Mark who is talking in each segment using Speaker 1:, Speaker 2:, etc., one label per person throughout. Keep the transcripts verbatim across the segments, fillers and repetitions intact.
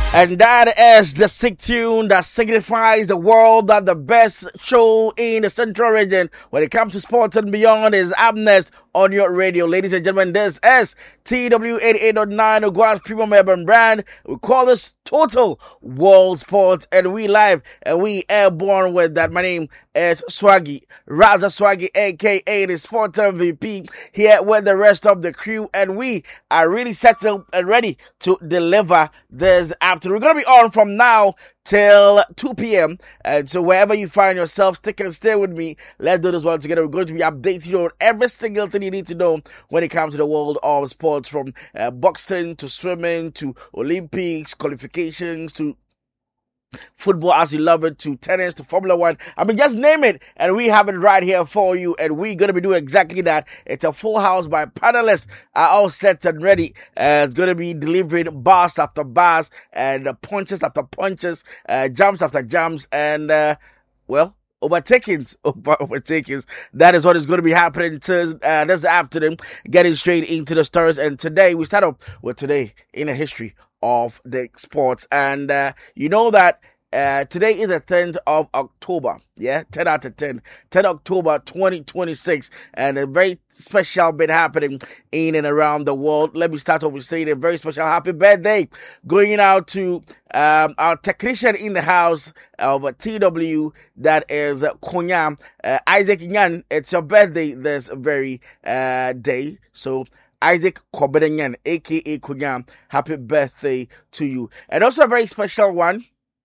Speaker 1: And that is the sick tune that signifies the world that the best show in the Central Region when it comes to sports and beyond is Amnes on your radio. Ladies and gentlemen, this is T W eighty-eight point nine Ogua's Premium Urban Brand. We call this Total World Sports, and we live and we airborne with that. My name is Swaggy, Raza Swaggy, aka the Sport M V P, here with the rest of the crew, and we are really settled and ready to deliver this afternoon. We're going to be on from now till two p.m. And so wherever you find yourself, stick and stay with me. Let's do this one together. We're going to be updating you on every single thing you need to know when it comes to the world of sports, from uh, boxing to swimming to Olympics, qualifications to football as you love it, to tennis, to Formula One. I mean, just name it, and we have it right here for you, and we're going to be doing exactly that. It's a full house. My panelists are all set and ready. Uh, it's going to be delivering bars after bars, and uh, punches after punches, uh, jumps after jumps, and, uh, well, overtakings, over overtakings. That is what is going to be happening to, uh, this afternoon, getting straight into the stories. And today, we start off with today in the history of the sports. And uh, you know that uh, today is the tenth of October. Yeah, ten out of ten. tenth of October twenty twenty-six. And a very special bit happening in and around the world. Let me start off with saying a very special happy birthday going out to um, our technician in the house of T W, that is Konya, uh, Isaac Nyan. It's your birthday this very uh, day. So Isaac Kobedenyan, aka Kunyam, happy birthday to you. And also a very special one,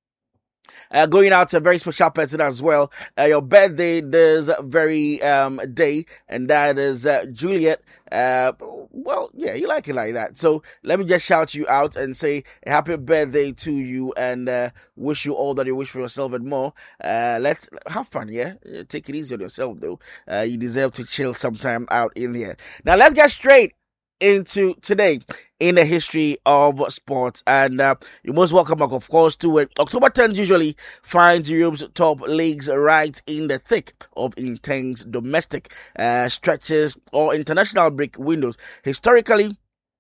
Speaker 1: uh, going out to a very special person as well. Uh, your birthday this very um, day, and that is uh, Juliet. Uh, well, yeah, you like it like that. So let me just shout you out and say a happy birthday to you, and uh, wish you all that you wish for yourself and more. Uh, let's have fun, yeah? Take it easy on yourself, though. Uh, you deserve to chill sometime out in here. Now, let's get straight into today in the history of sports, and uh, you're most welcome, of course, to it. October tenth usually finds Europe's top leagues right in the thick of intense domestic uh, stretches or international break windows. Historically,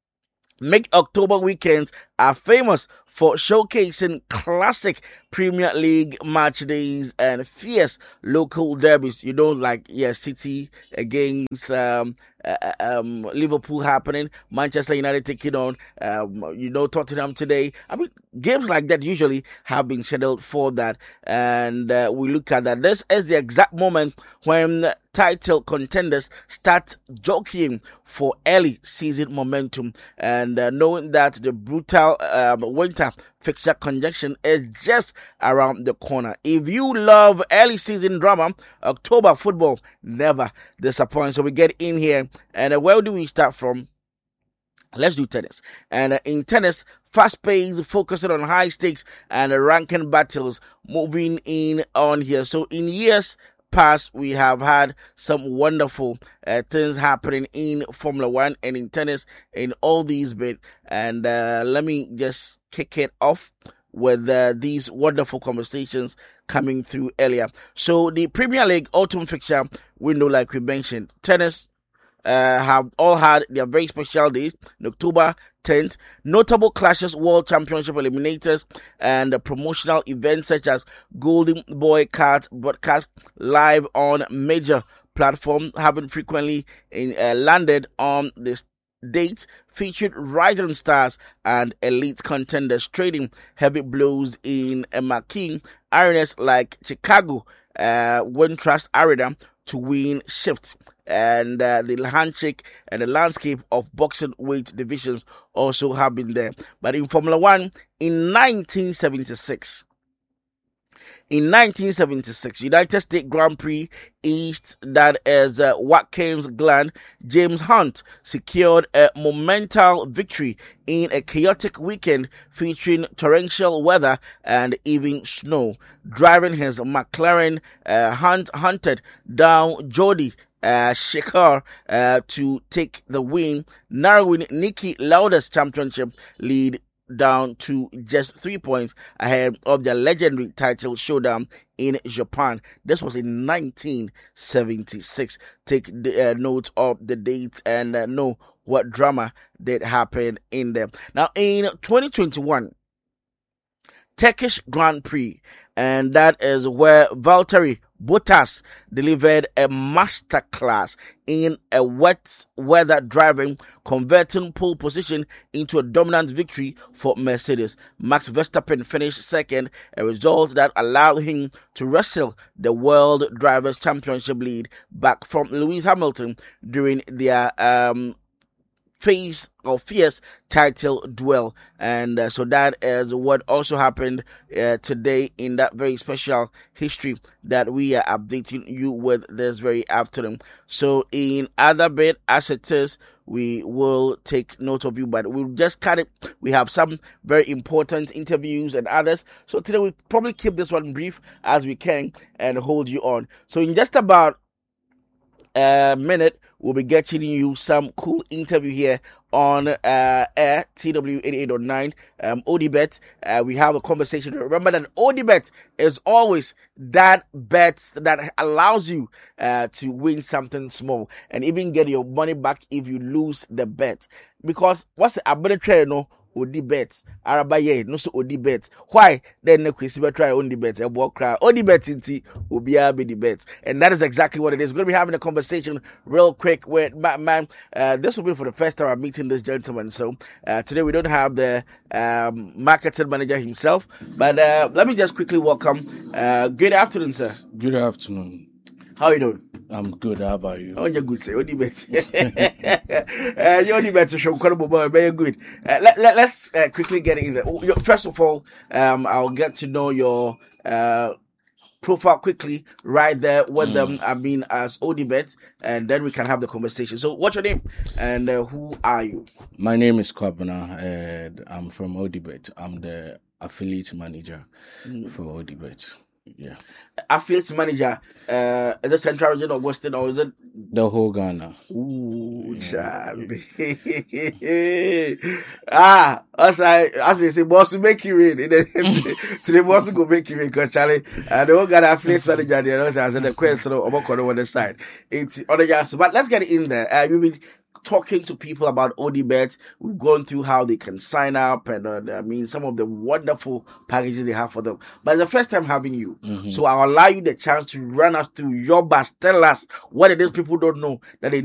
Speaker 1: mid-October weekends are famous for showcasing classic Premier League match days and fierce local derbies. You know, like, yeah, City against um, uh, um, Liverpool happening, Manchester United taking on, um, you know, Tottenham today. I mean, games like that usually have been scheduled for that. And uh, we look at that. This is the exact moment when title contenders start jockeying for early season momentum, and uh, knowing that the brutal um, winter fixture conjunction is just around the corner. If you love early season drama, October football never disappoints. So we get in here, and uh, where do we start from? Let's do tennis. And uh, in tennis, fast pace, focusing on high stakes and uh, ranking battles, moving in on here. So in years past, we have had some wonderful uh, things happening in Formula One and in tennis in all these bits. And uh, let me just kick it off with uh, these wonderful conversations coming through earlier. So the Premier League autumn fixture window, like we mentioned, tennis Uh, have all had their very special days on October tenth. Notable clashes, World Championship eliminators, and uh, promotional events such as Golden Boy Cards broadcast live on major platforms, having frequently in, uh, landed on this date, featured rising stars and elite contenders trading heavy blows in a marquee arenas like Chicago uh, Wintrust Arena to win shifts. And uh, the handshake and the landscape of boxing weight divisions also have been there. But in Formula One, in nineteen seventy-six, in nineteen seventy-six, United States Grand Prix East, that is uh, Watkins Glen, James Hunt secured a monumental victory in a chaotic weekend featuring torrential weather and even snow. Driving his McLaren, uh, Hunt hunted down Jody Uh, Shekhar uh, to take the win, narrowing Niki Lauda's championship lead down to just three points ahead of their legendary title showdown in Japan. This was in nineteen seventy-six. Take the, uh, note of the dates and uh, know what drama did happen in them. Now, in twenty twenty-one, Turkish Grand Prix, and that is where Valtteri Bottas delivered a masterclass in a wet weather driving, converting pole position into a dominant victory for Mercedes. Max Verstappen finished second, a result that allowed him to wrestle the World Drivers' Championship lead back from Lewis Hamilton during their um, face or fierce title duel. And uh, so that is what also happened uh, today in that very special history that we are updating you with this very afternoon. So in other bit, as it is, we will take note of you, but we'll just cut it. We have some very important interviews and others. So today we'll probably keep this one brief as we can and hold you on. So in just about a minute, we'll be getting you some cool interview here on uh, air, T W eighty-eight point nine, um, ODBet. Uh, we have a conversation. Remember that ODBet is always that bet that allows you uh, to win something small and even get your money back if you lose the bet. Because what's the ability, you know? Odi bet araba ye no so odi bet why then the kwesi be try on the bet e bo cry odi bet nti obiya be the bet, and that is exactly what it is. We're going to be having a conversation real quick with my man. Uh, this will be for the first time I'm meeting this gentleman, so uh, today we don't have the um, marketing manager himself, but uh, let me just quickly welcome. Uh, good afternoon, sir.
Speaker 2: Good afternoon.
Speaker 1: How are you doing?
Speaker 2: I'm good. How about you?
Speaker 1: Oh, you're good, sir. Only bet. uh, you only bet to show incredible, but very good. Uh, let, let, let's uh, quickly get in there. First of all, um, I'll get to know your uh, profile quickly right there with mm. them. I mean, as ODBet, and then we can have the conversation. So, what's your name and uh, who are you?
Speaker 2: My name is Kwabena, and I'm from ODBet. I'm the affiliate manager mm. for ODBet. Yeah.
Speaker 1: Affiliates manager, uh, is it Central Region or Western, or is it
Speaker 2: the whole Ghana?
Speaker 1: Ooh, Charlie. ah, as I as they say, boss will make you in. Today, boss will go make you in because Charlie, uh, the whole Ghana affiliates manager there. I said the question of on the side. It's on the gas, but let's get in there. Uh, we will talking to people about ODBet. We've gone through how they can sign up and uh, I mean some of the wonderful packages they have for them. But it's the first time having you. Mm-hmm. So I'll allow you the chance to run us through your bus. Tell us what it is people don't know that they